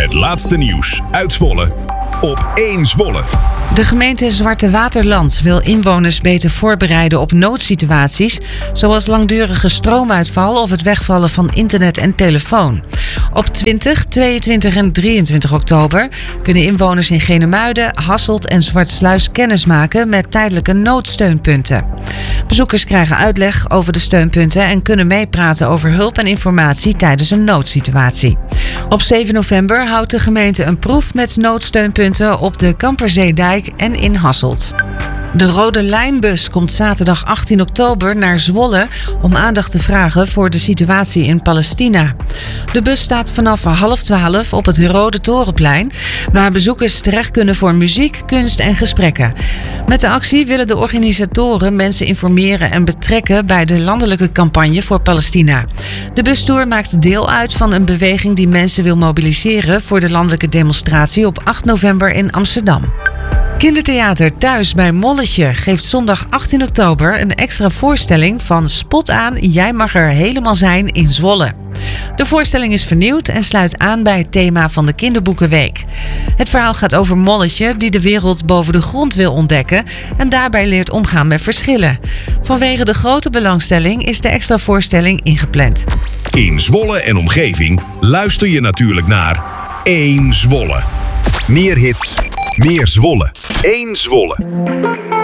Het laatste nieuws uit Zwolle op 1 Zwolle. De gemeente Zwarte Waterland wil inwoners beter voorbereiden op noodsituaties, zoals langdurige stroomuitval of het wegvallen van internet en telefoon. Op 20, 22 en 23 oktober kunnen inwoners in Genemuiden, Hasselt en Zwartsluis kennismaken met tijdelijke noodsteunpunten. Bezoekers krijgen uitleg over de steunpunten en kunnen meepraten over hulp en informatie tijdens een noodsituatie. Op 7 november houdt de gemeente een proef met noodsteunpunten op de Kamperzeedijk en in Hasselt. De Rode Lijnbus komt zaterdag 18 oktober naar Zwolle om aandacht te vragen voor de situatie in Palestina. De bus staat vanaf 11:30 op het Rode Torenplein, waar bezoekers terecht kunnen voor muziek, kunst en gesprekken. Met de actie willen de organisatoren mensen informeren en betrekken bij de landelijke campagne voor Palestina. De bustour maakt deel uit van een beweging die mensen wil mobiliseren voor de landelijke demonstratie op 8 november in Amsterdam. Kindertheater Thuis bij Molletje geeft zondag 18 oktober een extra voorstelling van Spot aan, jij mag er helemaal zijn in Zwolle. De voorstelling is vernieuwd en sluit aan bij het thema van de Kinderboekenweek. Het verhaal gaat over Molletje die de wereld boven de grond wil ontdekken en daarbij leert omgaan met verschillen. Vanwege de grote belangstelling is de extra voorstelling ingepland. In Zwolle en omgeving luister je natuurlijk naar 1 Zwolle. Meer hits, meer Zwolle. 1 Zwolle.